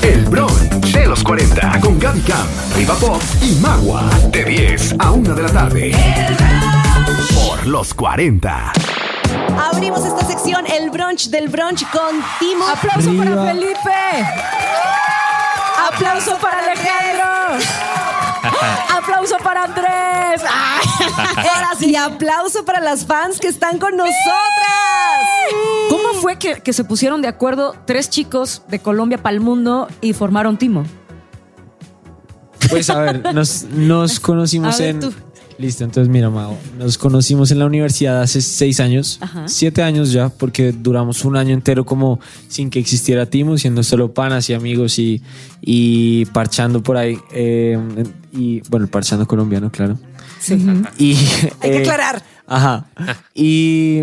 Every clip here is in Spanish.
El brunch de los 40 con Gaby Cam, Riva Pop y Magua. De 10 a 1 de la tarde. Por los 40. Abrimos esta sección, el brunch del brunch con Timo. ¡Aplauso para Felipe! ¡Aplauso para Alejandro! ¡Aplauso para Andrés! Ahora sí, aplauso para las fans que están con nosotras. ¿Cómo fue que se pusieron de acuerdo 3 chicos de Colombia para el mundo y formaron Timo? Pues a ver, nos conocimos A ver, en... tú. Listo, entonces mira, Mago, nos conocimos en la universidad hace 6 años, Ajá. 7 años ya, porque duramos un año entero como sin que existiera Timo, siendo solo panas y amigos y parchando por ahí. Y bueno, el parchando colombiano, claro. Sí. Y, Hay que aclarar. Ajá. Y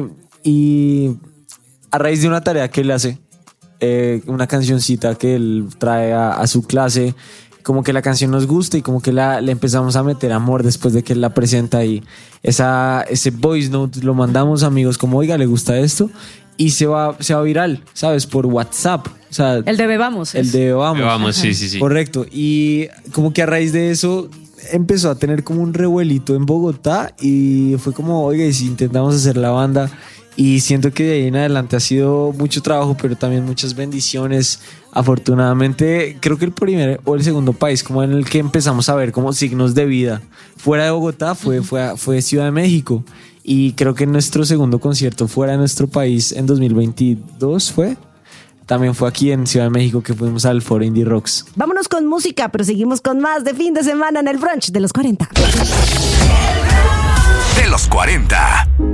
a raíz de una tarea que él hace, una cancioncita que él trae a su clase, como que la canción nos gusta y como que le empezamos a meter amor después de que él la presenta y ese voice note lo mandamos a amigos como, oiga, ¿le gusta esto? Y se va viral, ¿sabes? Por WhatsApp. O sea, El de Bebamos. el de Vamos. Vamos, sí. Correcto. Y como que a raíz de eso empezó a tener como un revuelito en Bogotá y fue como, oiga, y si intentamos hacer la banda. Y siento que de ahí en adelante ha sido mucho trabajo, pero también muchas bendiciones. Afortunadamente, creo que el primer o el segundo país como en el que empezamos a ver como signos de vida fuera de Bogotá fue Ciudad de México. Y creo que nuestro segundo concierto fuera de nuestro país en 2022 también fue aquí en Ciudad de México, que fuimos al Foro Indie Rocks. Vámonos con música, pero seguimos con más de fin de semana en el brunch de los 40. De los 40.